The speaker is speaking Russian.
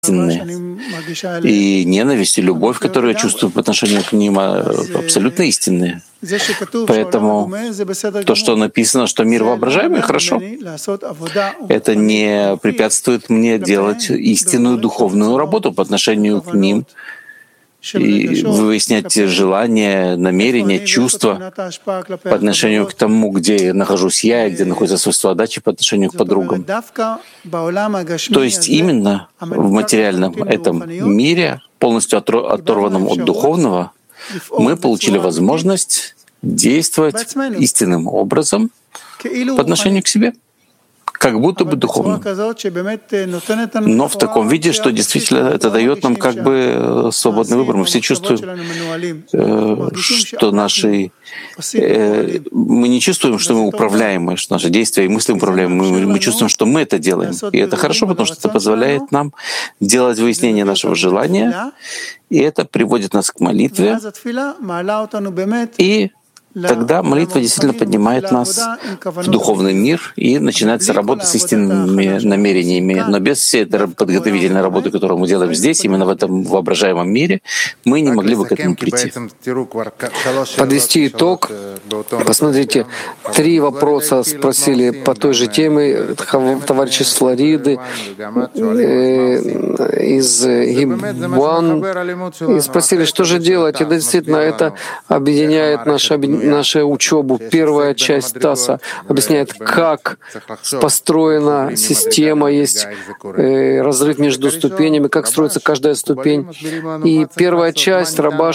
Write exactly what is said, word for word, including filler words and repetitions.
истинные. И ненависть и любовь, которую я чувствую по отношению к ним, абсолютно истинные. Поэтому то, что написано, что мир воображаемый, хорошо. Это не препятствует мне делать истинную духовную работу по отношению к ним и выяснять желания, намерения, чувства по отношению к тому, где нахожусь я и где находится свойство отдачи по отношению к подругам. То есть именно в материальном этом мире, полностью оторванном от духовного, мы получили возможность действовать истинным образом по отношению к себе, как будто бы духовно. Но в таком виде, что действительно это дает нам как бы свободный выбор. Мы все чувствуем, что наши... Мы не чувствуем, что мы управляемы, что наши действия и мысли управляемы. Мы, мы чувствуем, что мы это делаем. И это хорошо, потому что это позволяет нам делать выяснение нашего желания, и это приводит нас к молитве, и тогда молитва действительно поднимает нас в духовный мир, и начинается работа с истинными намерениями. Но без всей этой подготовительной работы, которую мы делаем здесь, именно в этом воображаемом мире, мы не могли бы к этому прийти. Подвести итог. Посмотрите, три вопроса спросили по той же теме товарищи с Флориды, из Гиббан, и спросили, что же делать. И действительно, это объединяет наше объединение, нашу учебу. Первая часть ТАССа объясняет, как построена система, есть э, разрыв между ступенями, как строится каждая ступень. И первая часть Рабаш